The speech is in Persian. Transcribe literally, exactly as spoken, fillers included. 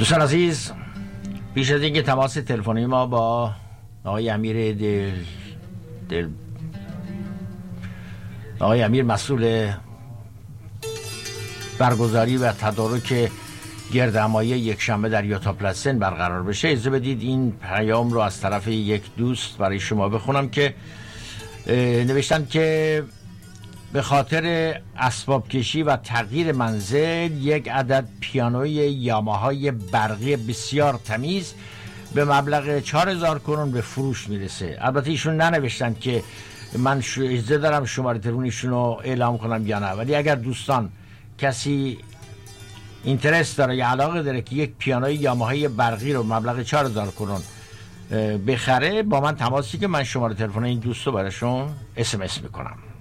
دوستان عزیز، پیش از اینکه تماس تلفنی ما با آقای امیر دل دل آقای امیر مسئول برگزاری و تدارک گردهمایی یک شنبه در یوتا پلاسن برقرار بشه، اجازه بدید این پیام رو از طرف یک دوست برای شما بخونم که نوشتن که به خاطر اسباب کشی و تغییر منزل یک عدد پیانوی یاماهای برقی بسیار تمیز به مبلغ چهار هزار کرون به فروش میرسه. البته ایشون ننوشتن که من اجازه دارم شماره تلفنشون رو اعلام کنم یا نه، ولی اگر دوستان کسی اینترست داره یا علاقه داره که یک پیانوی یاماهای برقی رو مبلغ چهار هزار کرون بخره، با من تماسی که من شماره تلفن این دوست رو براشون اس ام اس میکنم.